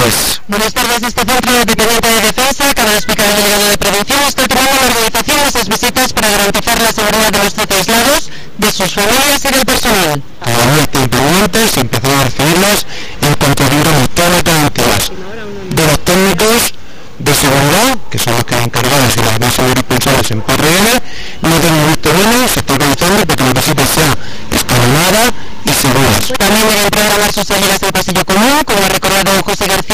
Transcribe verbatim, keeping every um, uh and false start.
tardes. Buenas tardes. Este Centro Dependiente de Defensa acaba de explicar el delegado de prevención. Está tomando la organización de esas visitas para garantizar la seguridad de los traslados, de sus familias y del personal. Todavía están pendientes y empezarán a recibirlas en cuanto tengamos todas las garantías de los técnicos de seguridad, que son los que han encargado y los máximos responsables en P R N. No tenemos visto bueno, se está organizando para que las visitas sean escalonadas y seguras. También deben programar sus salidas al pasillo común, como ha recordado José García.